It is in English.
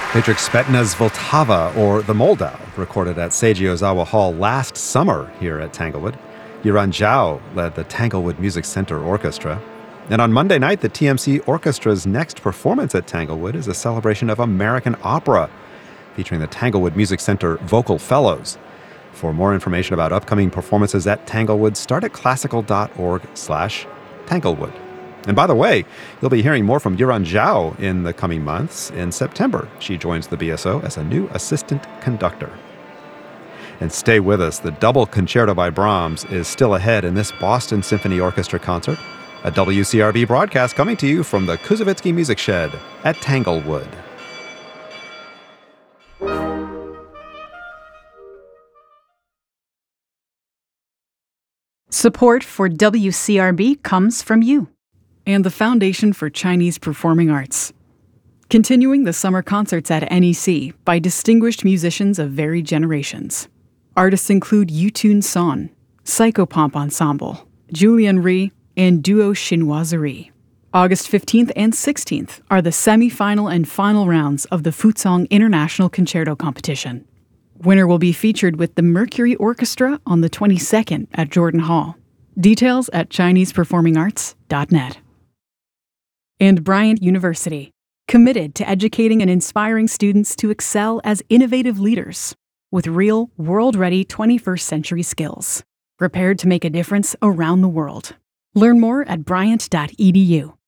Pedrik Spetna's Vltava, or The Moldau, recorded at Seiji Ozawa Hall last summer here at Tanglewood. Yuran Zhao led the Tanglewood Music Center Orchestra. And on Monday night, the TMC Orchestra's next performance at Tanglewood is a celebration of American opera, featuring the Tanglewood Music Center Vocal Fellows. For more information about upcoming performances at Tanglewood, start at classical.org/Tanglewood. And by the way, you'll be hearing more from Yuran Zhao in the coming months. In September, she joins the BSO as a new assistant conductor. And stay with us. The double concerto by Brahms is still ahead in this Boston Symphony Orchestra concert, a WCRB broadcast coming to you from the Kuzovitsky Music Shed at Tanglewood. Support for WCRB comes from you and the Foundation for Chinese Performing Arts. Continuing the summer concerts at NEC by distinguished musicians of varied generations. Artists include Yutun Son, Psychopomp Ensemble, Julian Rhee, and Duo Chinoiserie. August 15th and 16th are the semi-final and final rounds of the Futsong International Concerto Competition. Winner will be featured with the Mercury Orchestra on the 22nd at Jordan Hall. Details at ChinesePerformingArts.net. And Bryant University, committed to educating and inspiring students to excel as innovative leaders with real, world-ready 21st century skills, prepared to make a difference around the world. Learn more at Bryant.edu.